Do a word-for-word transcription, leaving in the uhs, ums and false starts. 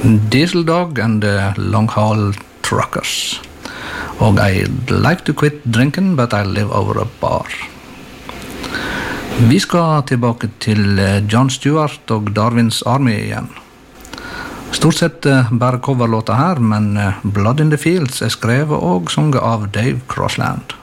Diesel Dog and the Long Haul Truckers. Og I'd like to quit drinking, but I live over a bar. Vi skal tilbake til Jon Stewart og Darwin's Army igjen. Stort sett bare coverlåter her, men Blood in the Fields er skrevet og sunget av Dave Crossland.